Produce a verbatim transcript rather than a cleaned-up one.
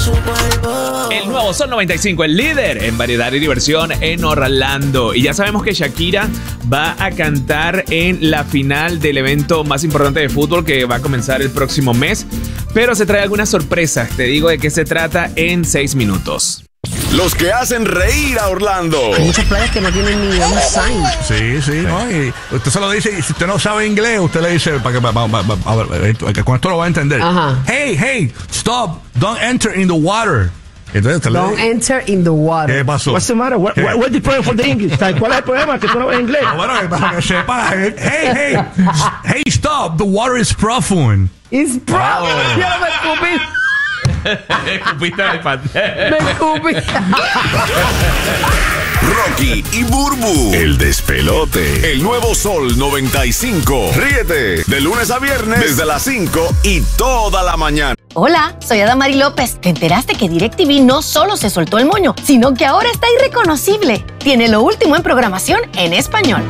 El nuevo Sol noventa y cinco, el líder en variedad y diversión en Orlando. Y ya sabemos que Shakira va a cantar en la final del evento más importante de fútbol que va a comenzar el próximo mes. Pero se trae algunas sorpresas. Te digo de qué se trata en seis minutos. Los que hacen reír a Orlando. Hay muchas playas que no tienen ni un sign. Sí, sí, ¿no? Y usted se lo dice, y si usted no sabe inglés, usted le dice, para que, pa, pa, pa, a ver, que con esto lo va a entender. Ajá. Hey, hey, stop, don't enter in the water. Entonces, usted Don't le, enter in the water. ¿qué pasó? What's the matter? What, what, what's the problem for the English? ¿Cuál es el problema? Que tú no ves inglés. Ah, bueno, para que sepa, hey, hey, hey, stop, the water is profound. It's probably. Yo me escupí. Escupiste al pantalla. Me escupí. Rocky y Burbu, el despelote. El nuevo Sol noventa y cinco. Ríete de lunes a viernes desde las cinco y toda la mañana. Hola, soy Adamari López. ¿Te enteraste que DirecTV no solo se soltó el moño, sino que ahora está irreconocible? Tiene lo último en programación en español.